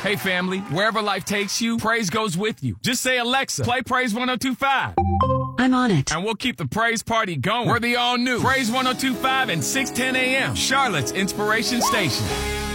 Hey, family, wherever life takes you, praise goes with you. Just say, Alexa, play Praise 102.5. I'm on it. And we'll keep the praise party going. We're the all-new Praise 102.5 and 610 a.m., Charlotte's Inspiration Station.